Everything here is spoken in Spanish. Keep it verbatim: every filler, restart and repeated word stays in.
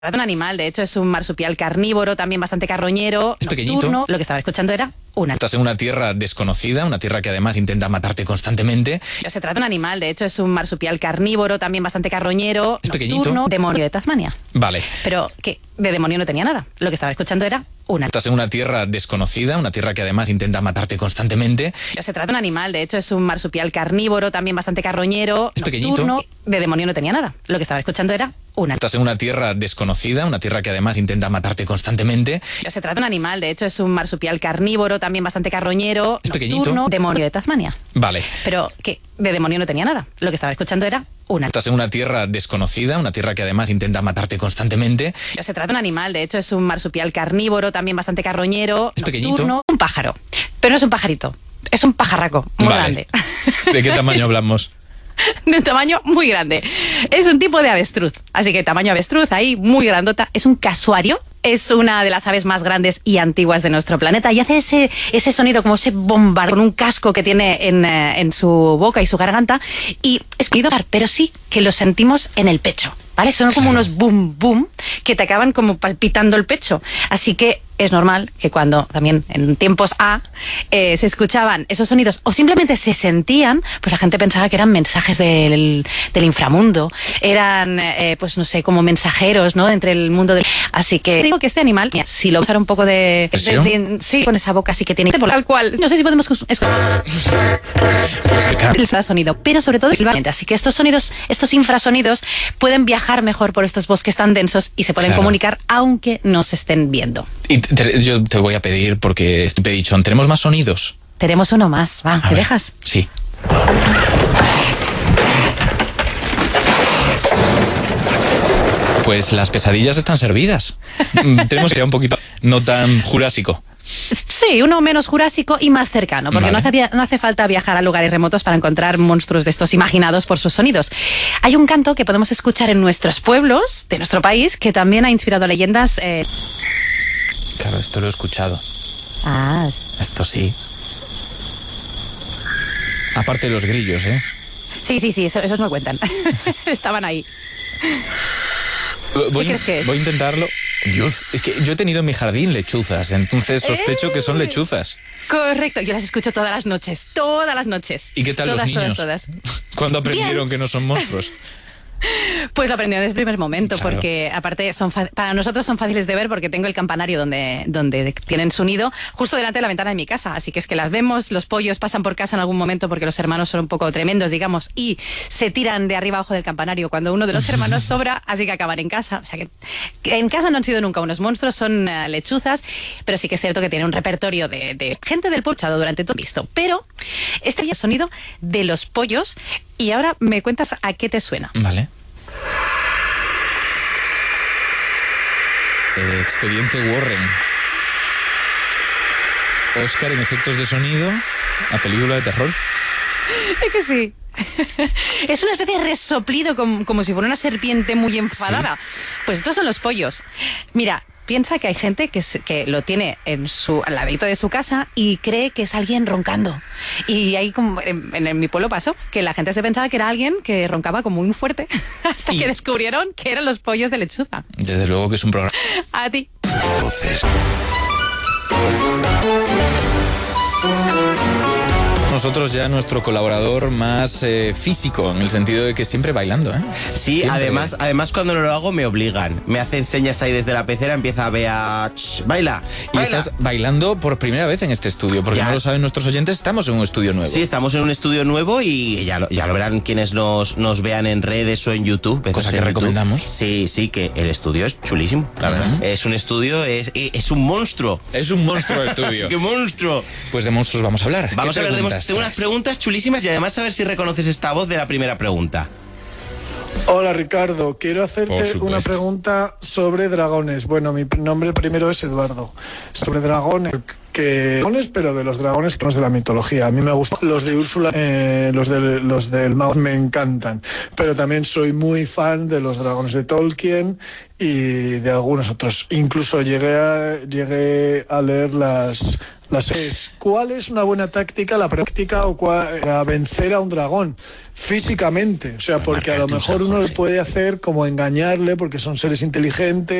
trata de un animal, de hecho es un marsupial carnívoro, también bastante carroñero, es pequeñito. nocturno. Lo que estaba escuchando era una. Estás en una tierra desconocida, una tierra que además intenta matarte constantemente. Se trata de un animal, de hecho es un marsupial carnívoro, también bastante carroñero, es nocturno, pequeñito. Demonio de Tasmania. Vale. Pero que de demonio no tenía nada. Lo que estaba escuchando era una. Estás en una tierra desconocida, una tierra que además intenta matarte constantemente. Se trata de un animal, de hecho es un marsupial carnívoro, también bastante carroñero, es nocturno. pequeñito. De demonio no tenía nada. Lo que estaba escuchando era una. Estás en una tierra desconocida, una tierra que además intenta matarte constantemente. Se trata de un animal, de hecho es un marsupial carnívoro, también bastante carroñero, es pequeñito. nocturno, demonio de Tasmania. Vale. Pero que de demonio no tenía nada. Lo que estaba escuchando era una. Estás en una tierra desconocida, una tierra que además intenta matarte constantemente. Se trata de un animal, de hecho es un marsupial carnívoro, también bastante carroñero, es pequeñito. nocturno, un pájaro. Pero no es un pajarito, es un pajarraco muy vale. grande. ¿De qué tamaño hablamos? De un tamaño muy grande. Es un tipo de avestruz, así que tamaño avestruz ahí, muy grandota. Es un casuario. Es una de las aves más grandes y antiguas de nuestro planeta y hace ese, ese sonido como ese bombardeo con un casco que tiene en, en su boca y su garganta y es sonido, pero sí que lo sentimos en el pecho, ¿vale? Son como unos boom boom que te acaban como palpitando el pecho. Así que es normal que cuando también en tiempos A eh, se escuchaban esos sonidos o simplemente se sentían, pues la gente pensaba que eran mensajes del, del inframundo, eran eh, pues no sé, como mensajeros, ¿no? Entre el mundo del... Así que digo que este animal, mira, si lo usara un poco de, de, de... Sí, con esa boca así que tiene, tal cual. No sé si podemos escuchar el sonido, pero sobre todo silbante. Así que estos sonidos, estos infrasonidos pueden viajar mejor por estos bosques tan densos y se pueden claro. comunicar aunque no se estén viendo. Y te, yo te voy a pedir, porque estoy pedichón, ¿tenemos más sonidos? Tenemos uno más, va, a ¿me ver. dejas? Sí. Pues las pesadillas están servidas. Tenemos que ir un poquito no tan jurásico. Sí, uno menos jurásico y más cercano, porque vale. no, hace, no hace falta viajar a lugares remotos para encontrar monstruos de estos imaginados por sus sonidos. Hay un canto que podemos escuchar en nuestros pueblos de nuestro país que también ha inspirado leyendas. Eh... Claro, esto lo he escuchado. Ah. Esto sí. Aparte de los grillos, ¿eh? Sí, sí, sí, eso, esos no cuentan. Estaban ahí. Voy, ¿Qué crees que es? Voy a intentarlo. Dios, es que yo he tenido en mi jardín lechuzas, entonces sospecho ¡Eh! que son lechuzas. Correcto, yo las escucho todas las noches, todas las noches. ¿Y qué tal todas, los niños? Todas, todas. ¿Cuándo aprendieron Bien. que no son monstruos? Pues lo aprendí desde el primer momento, claro. porque aparte son para nosotros son fáciles de ver porque tengo el campanario donde, donde tienen su nido justo delante de la ventana de mi casa, así que es que las vemos, los pollos pasan por casa en algún momento porque los hermanos son un poco tremendos, digamos, y se tiran de arriba abajo del campanario cuando uno de los hermanos sobra, así que acaban en casa. O sea que, que en casa no han sido nunca unos monstruos, son uh, lechuzas, pero sí que es cierto que tiene un repertorio de, de gente del pochado durante todo visto. Pero este es el sonido de los pollos y ahora me cuentas a qué te suena. Vale. Eh, Expediente Warren. Oscar en efectos de sonido, a película de terror. Es que sí. Es una especie de resoplido como, como si fuera una serpiente muy enfadada. ¿Sí? Pues estos son los pollos. Mira, piensa que hay gente que, que lo tiene en su, al ladito de su casa y cree que es alguien roncando. Y ahí como en, en mi pueblo pasó que la gente se pensaba que era alguien que roncaba como muy fuerte hasta y... que descubrieron que eran los pollos de lechuza. Desde luego que es un programa. A ti. Voces. Nosotros ya nuestro colaborador más eh, físico, en el sentido de que siempre bailando, ¿eh? Sí, siempre. además además cuando no lo hago me obligan. Me hacen señas ahí desde la pecera, empieza a ver a... baila, Y baila. estás bailando por primera vez en este estudio, porque ya. no lo saben nuestros oyentes, estamos en un estudio nuevo. Sí, estamos en un estudio nuevo y ya lo, ya lo verán quienes nos, nos vean en redes o en YouTube. Cosa que en recomendamos. YouTube. Sí, sí, que el estudio es chulísimo, la verdad. Uh-huh. Es un estudio, es, es un monstruo. Es un monstruo de estudio. ¡Qué monstruo! Pues de monstruos vamos a hablar. Vamos a hablar de monstruos. Tengo unas preguntas chulísimas y además a ver si reconoces esta voz de la primera pregunta. Hola Ricardo, quiero hacerte una pregunta sobre dragones. Bueno, mi nombre primero es Eduardo. Sobre dragones, que dragones, pero de los dragones que no es de la mitología. A mí me gustan los de Úrsula, eh, los, de, los del Mago me encantan, pero también soy muy fan de los dragones de Tolkien y de algunos otros. Incluso llegué a, llegué a leer las... las ¿Cuál es una buena táctica, la práctica o cuál, a vencer a un dragón físicamente? O sea, porque a lo mejor uno le puede hacer como engañarle porque son seres inteligentes